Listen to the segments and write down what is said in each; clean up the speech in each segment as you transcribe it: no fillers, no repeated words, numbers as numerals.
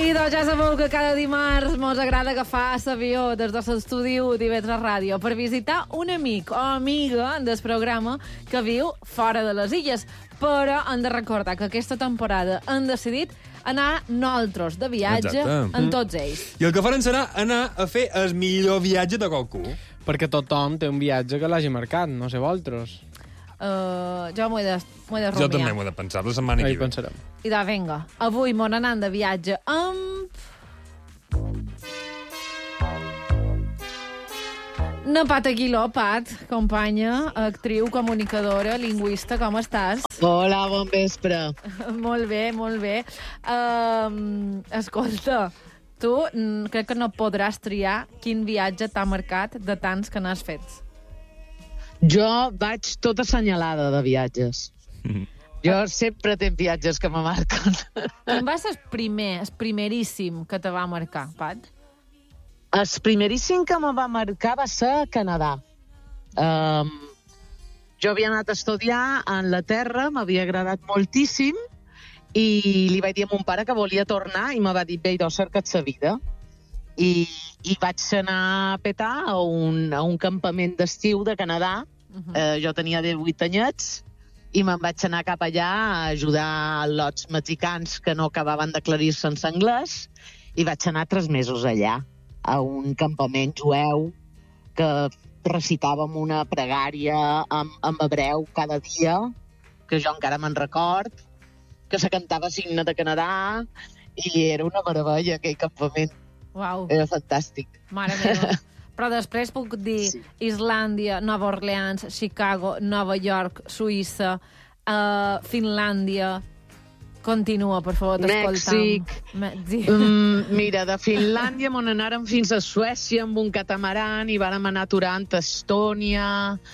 I doncs ja sabeu que cada dimarts mos agrada agafar l'avió des de l'estudi d'IV3 Ràdio per visitar un amic o amiga del programa que viu fora de les illes. Però hem de recordar que aquesta temporada hem decidit anar nosaltres de viatge amb tots ells. I el que faran serà anar a fer el millor viatge de qualcú. Perquè tothom té un viatge que l'hagi marcat, no sé vosaltres. Jo m'ho he de rumiar. Jo també m'ho he de pensar, la setmana que ve. Pensarem. I de vinga, avui m'on anant de viatge amb... Pat Aguiló, Pat, companya, actriu, comunicadora, lingüista, com estàs? Hola, bon vespre. Molt bé, molt bé. Escolta, tu crec que no podràs triar quin viatge t'ha marcat de tants que n'has fet. Jo vaig tota assenyalada de viatges. Jo sempre tinc viatges que me marquen. Quin va ser el primeríssim que te va marcar, Pat? El primeríssim que me va marcar va ser a Canadà. Jo havia anat a estudiar a Anglaterra, m'havia agradat moltíssim, i li vaig dir a mon pare que volia tornar i me va dir, bé, cerca't sa vida. I vaig anar a petar a un campament d'estiu de Canadà. Jo tenia 18 anyets i me'n vaig anar cap allà a ajudar lots mexicans que no acabaven d'aclarir-se en anglès, i vaig anar 3 mesos allà, a un campament jueu que recitàvem una pregària en hebreu cada dia, que jo encara me'n record, que se cantava Signe de Canadà, i era una meravella aquell campament. Uau. Era fantàstic. Mare meva. Però després puc dir Islàndia, Nova Orleans, Chicago, Nova York, Suïssa, Finlàndia... Continua, per favor, t'escoltam. Mèxic. Mira, de Finlàndia m'on anàrem fins a Suècia amb un catamaran i vàrem anar aturant a Estònia,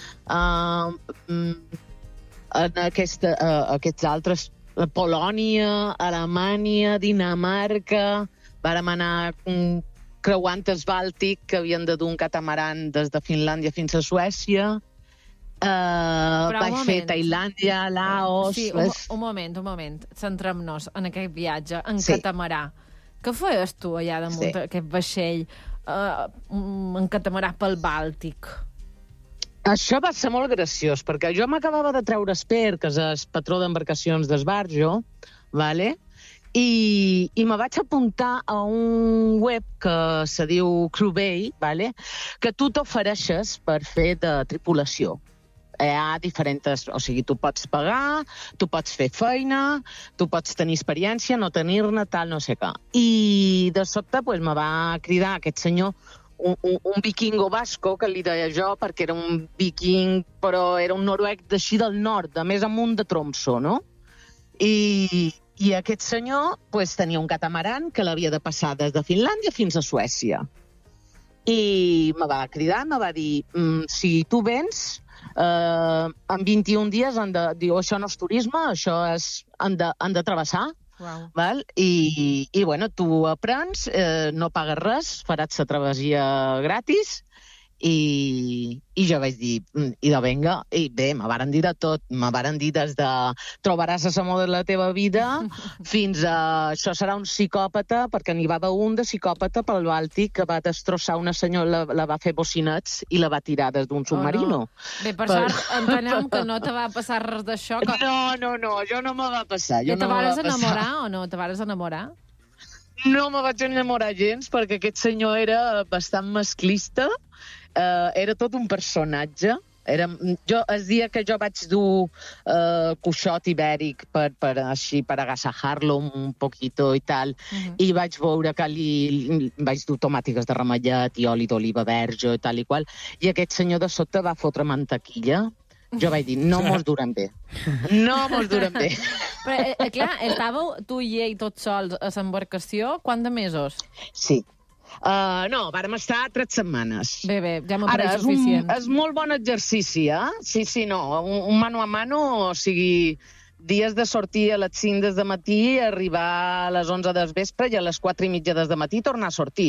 en aquests altres, Polònia, Alemanya, Dinamarca, vàrem anar creuant el Bàltic, que havien de dur un catamaran des de Finlàndia fins a Suècia. Vaig fer Tailàndia, Laos... Sí, un moment. Centrem-nos en aquest viatge, en catamarà. Què feies tu allà damunt aquest vaixell, en catamarà pel Bàltic? Això va ser molt graciós, perquè jo m'acabava de treure Esper, que és el patró d'embarcacions d'Esbarjo, vale? I me vaig apuntar a un web que se diu Crewbay, vale? Que tu t'ofereixes per fer de tripulació. Hi ha diferents... O sigui, tu pots pagar, tu pots fer feina, tu pots tenir experiència, no tenir-ne, tal, no sé què. I de sobte me va cridar aquest senyor, un vikingo basco, que li deia jo, perquè era un viking, però era un noruec d'així del nord, de més amunt de Tromsø, no? I aquest senyor tenia un catamaran que l'havia de passar des de Finlàndia fins a Suècia. I me va cridar, me va dir, si tu vens... en 21 dies diu, això no és turisme, això han de travessar. Wow. Val? I bueno, tu aprens, no pagues res, faràs la travessia gratis, i jo vaig dir, i de venga, i bé, me varen dir de tot, me varen dir des de trobaràs l'amor de la teva vida fins a això serà un psicòpata, perquè n'hi va haver un de psicòpata pel Bàltic que va destrossar una senyora, la va fer bocinets i la va tirar des d'un submarino. Bé, per sort, entenem que no te va passar res d'això. No, jo no me va passar. I te vares enamorar o no? Te vares enamorar? No me vaig enamorar gens, perquè aquest senyor era bastant masclista. Era tot un personatge. El dia que jo vaig dur cuixot ibèric per agasajar-lo un poquito i tal, i vaig veure que vaig dur tomàtiques de ramellet i oli d'oliva verge i tal i qual, i aquest senyor de sota va fotre mantequilla. Jo vaig dir, no mos duren bé. No mos duren bé. Però, clar, estàveu tu i ell tots sols a l'embarcació, quant de mesos? Sí. No, vàrem estar 3 setmanes. Bé, ja m'ho pareix suficient. És molt bon exercici, Sí, no, un mano a mano, o sigui, dies de sortir a les 5 des de matí, arribar a les 11 del vespre i a les 4 i mitja des de matí tornar a sortir,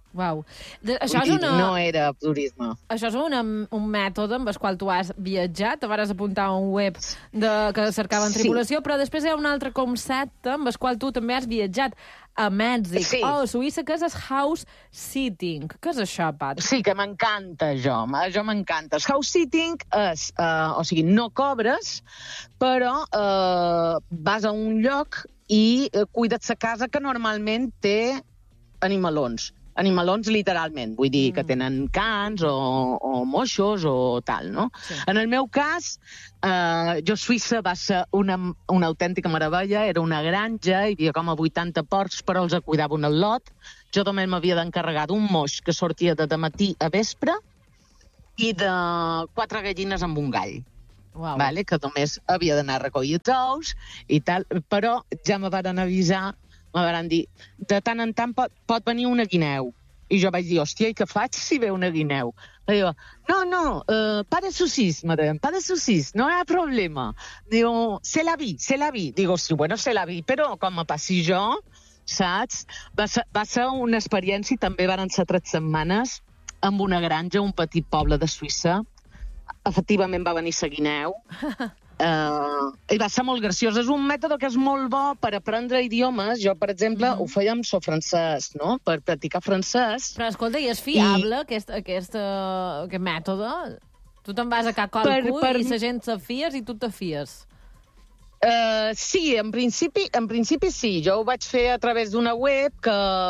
Uau. No era turisme. Això és un mètode amb el qual tu has viatjat, te vas apuntar a un web que cercaven tripulació, però després hi ha un altre concepte amb el qual tu també has viatjat a Mèxic o a Suïssa, que és el house sitting. Què és això, Pat? Sí, que m'encanta, això m'encanta. El house sitting és, o sigui, no cobres, però vas a un lloc i cuida't la casa que normalment té animalons. Animalons, literalment, vull dir que tenen cans o moixos o tal, no? Sí. En el meu cas, jo Suïssa va ser una autèntica meravella, era una granja, hi havia com a 80 porcs, però els cuidaven al lot. Jo també m'havia d'encarregar d'un moix que sortia de matí a vespre i de 4 gallines amb un gall. Wow. Vale? Que només havia d'anar a recollir els ous i tal, però ja me van avisar, me van dir, de tant en tant pot venir una guineu. I jo vaig dir, hòstia, i què faig si ve una guineu? I diu, no, pas de soucis, madame, pas de soucis, no hi ha problema. Diu, c'est la vie. Digo, sí, bueno, c'est la vie, però com me passi jo, saps? Va ser una experiència, i també van ser 3 setmanes, amb una granja, un petit poble de Suïssa. Efectivament va venir la guineu. I va ser molt graciós. És un mètode que és molt bo per aprendre idiomes. Jo, per exemple, ho feia amb so francès, no? Per practicar francès. Però, escolta, i és fiable, aquest mètode? Tu te'n vas a qualcú i la gent se fies i tu te fies? Sí, en principi sí. Jo ho vaig fer a través d'una web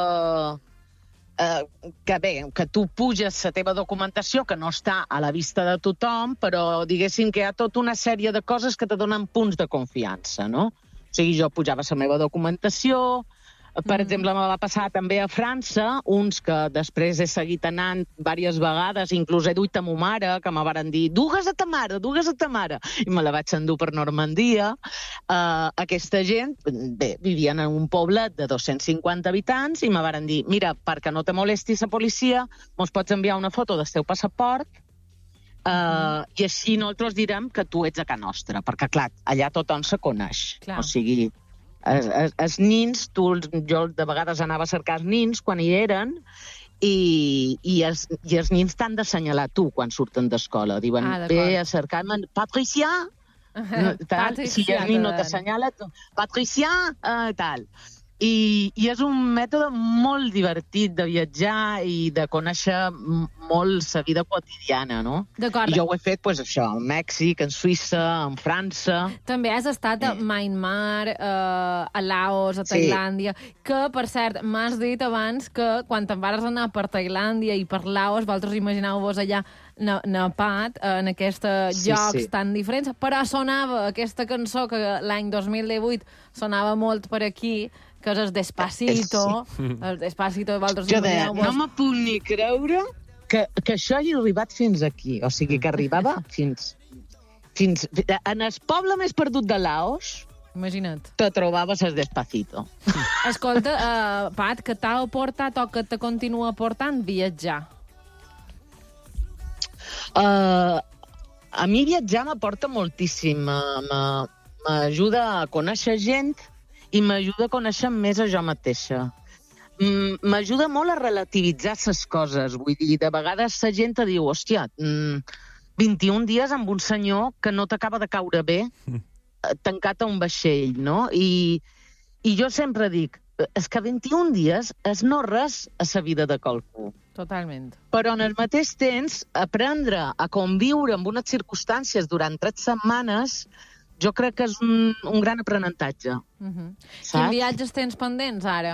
que tu puges la teva documentació, que no està a la vista de tothom, però diguéssim que hi ha tota una sèrie de coses que te donen punts de confiança, no? O sigui, jo pujava la meva documentació. Per exemple, me va passar també a França, uns que després he seguit anant diverses vegades, inclús he duit a ma mare, que me varen dir, dugues a ta mare, i me la vaig endur per Normandia. Aquesta gent, bé, vivien en un poble de 250 habitants i me varen dir, mira, perquè no te molesti la policia, mos pots enviar una foto del teu passaport i així nosaltres direm que tu ets a casa nostra, perquè, clar, allà tothom se coneix. Clar. O sigui, els nins, jo de vegades anava a cercar els nins quan hi eren i els nins t'han d'assenyalar tu quan surten d'escola. Diuen, ve a cercar-me, Patricia, si el nin no t'assenyala, Patricia, tal. I és un mètode molt divertit de viatjar i de conèixer molt la vida quotidiana, no? D'acord. I jo ho he fet, doncs, això, a Mèxic, en Suïssa, en França. També has estat a Myanmar, a Laos, a Tailàndia, que, per cert, m'has dit abans que quan te'n vas anar per Tailàndia i per Laos, vosaltres imagineu-vos allà nepat, en aquests llocs tan diferents, però sonava aquesta cançó que l'any 2018 sonava molt per aquí, que és el Despacito. El Despacito, vosaltres imagineu-vos... No me puc ni creure que això hagi arribat fins aquí. O sigui, que arribava fins... En el poble més perdut de Laos, imagina't, te trobaves el Despacito. Escolta, Pat, que t'ha aportat o que te continua aportant viatjar? A mi viatjar m'aporta moltíssim. M'ajuda a conèixer gent i m'ajuda a conèixer més a jo mateixa. M'ajuda molt a relativitzar les coses. Vull dir, de vegades la gent te diu, hòstia, 21 dies amb un senyor que no t'acaba de caure bé, tancat a un vaixell, no? I jo sempre dic, és que 21 dies és no res a la vida de qualcú. Totalment. Però en el mateix temps, aprendre a conviure amb unes circumstàncies durant 3 setmanes, jo crec que és un gran aprenentatge. Quins viatges tens pendents, ara?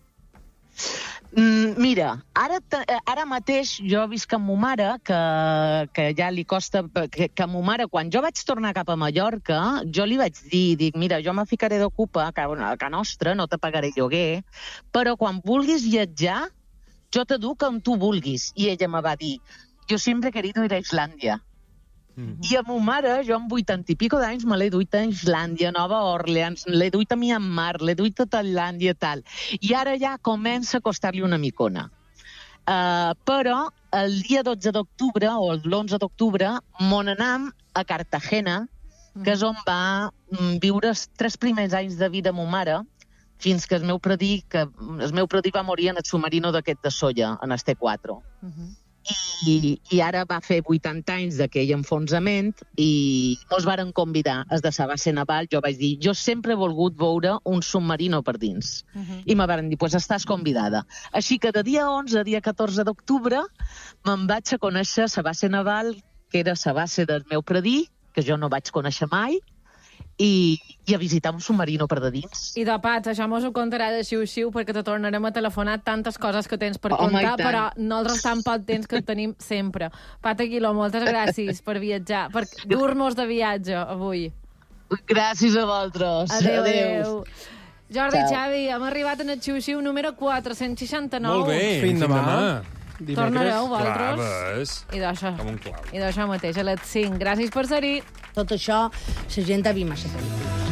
Mira, ara mateix jo visc amb ma mare, que ja li costa... Que ma mare, quan jo vaig tornar cap a Mallorca, jo li vaig dir, mira, jo me ficaré d'ocupa a casa nostra, no te pagaré lloguer, però quan vulguis viatjar, jo te duc on tu vulguis. I ella me va dir, jo sempre he querido ir a Islàndia. I a ma mare, jo amb 80 i pico d'anys, me l'he duit a Islàndia, Nova Orleans, l'he duit a Myanmar, l'he duit a Tailàndia, tal. I ara ja comença a costar-li una micona. Però el dia 12 d'octubre, o l'11 d'octubre, mon anam a Cartagena, que és on va viure els 3 primers anys de vida ma mare, fins que el meu predí va morir en el submarino d'aquest de Solla, en el T4. I ara va fer 80 anys d'aquell enfonsament i mos varen convidar els de la base naval. Jo vaig dir, jo sempre he volgut veure un submarino per dins. I me varen dir, pues estàs convidada. Així que de dia 11 a dia 14 d'octubre me'n vaig a conèixer la base naval, que era la base del meu predí, que jo no vaig conèixer mai, i a visitar un submarino per de dins. I de Pats, això mos ho contarà de xiu-xiu, perquè te tornarem a telefonar tantes coses que tens per contar, però nosaltres tan poc temps que tenim sempre. Pat Aguiló, moltes gràcies per viatjar, per dur-nos de viatge avui. Gràcies a vosaltres. Adéu. Jordi, Xavi, hem arribat en el xiu-xiu número 469. Molt bé, Fins demà. Tornareu, vosaltres? Clar, ves. I d'això. Com un clau. I d'això mateix, a les 5. Gràcies per ser-hi. Tot això, la gent ha vist massa pel·lícules.